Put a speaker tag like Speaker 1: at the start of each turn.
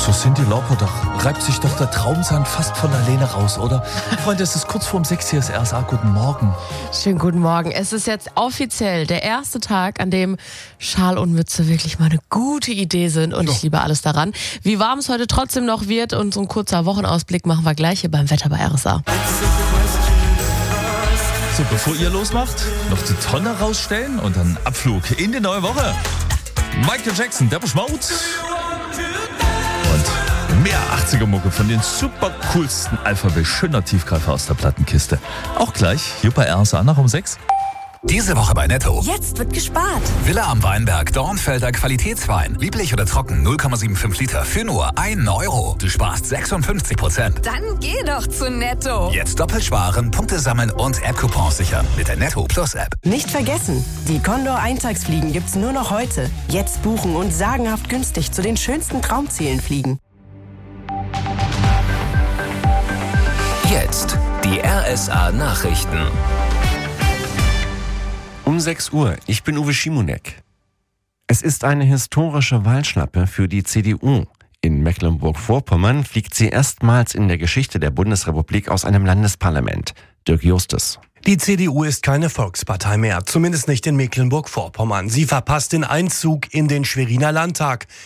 Speaker 1: So Cindy Lauper, da reibt sich doch der Traumsand fast von alleine raus, oder? Freunde, es ist kurz vorm 6, hier ist RSA. Guten Morgen.
Speaker 2: Schönen guten Morgen. Es ist jetzt offiziell der erste Tag, an dem Schal und Mütze wirklich mal eine gute Idee sind und ich liebe alles daran. Wie warm es heute trotzdem noch wird und so ein kurzer Wochenausblick machen wir gleich hier beim Wetter bei RSA.
Speaker 1: So, bevor ihr losmacht, noch die Tonne rausstellen und dann Abflug in die neue Woche. Michael Jackson, Depeche Mode und mehr 80er-Mucke von den super coolsten Alphabet. Schöner Tiefgreifer aus der Plattenkiste. Auch gleich hier bei RSA nach um 6.
Speaker 3: Diese Woche bei Netto.
Speaker 4: Jetzt wird gespart.
Speaker 3: Villa am Weinberg, Dornfelder Qualitätswein. Lieblich oder trocken, 0,75 Liter für nur 1 Euro. Du sparst 56%.
Speaker 4: Dann geh doch zu Netto.
Speaker 3: Jetzt doppelt sparen, Punkte sammeln und App-Coupons sichern mit der Netto Plus App.
Speaker 5: Nicht vergessen, die Condor Eintagsfliegen gibt's nur noch heute. Jetzt buchen und sagenhaft günstig zu den schönsten Traumzielen fliegen.
Speaker 6: Jetzt die RSA Nachrichten.
Speaker 7: Um 6 Uhr, ich bin Uwe Schimonek. Es ist eine historische Wahlschlappe für die CDU. In Mecklenburg-Vorpommern fliegt sie erstmals in der Geschichte der Bundesrepublik aus einem Landesparlament. Dirk Justus.
Speaker 8: Die CDU ist keine Volkspartei mehr, zumindest nicht in Mecklenburg-Vorpommern. Sie verpasst den Einzug in den Schweriner Landtag.